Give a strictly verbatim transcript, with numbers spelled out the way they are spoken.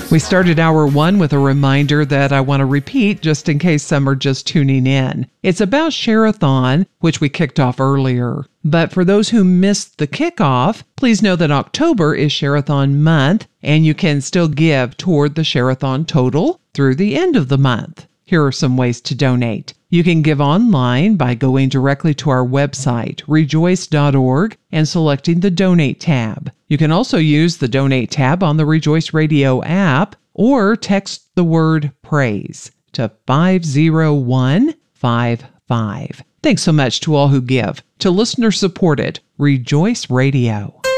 We started hour one with a reminder that I want to repeat just in case some are just tuning in. It's about Share-a-thon, which we kicked off earlier. But for those who missed the kickoff, please know that October is Share-a-thon month, and you can still give toward the Share-a-thon total through the end of the month. Here are some ways to donate. You can give online by going directly to our website, rejoice dot org, and selecting the Donate tab. You can also use the Donate tab on the Rejoice Radio app or text the word PRAISE to five zero one five five. Thanks so much to all who give to listener-supported Rejoice Radio.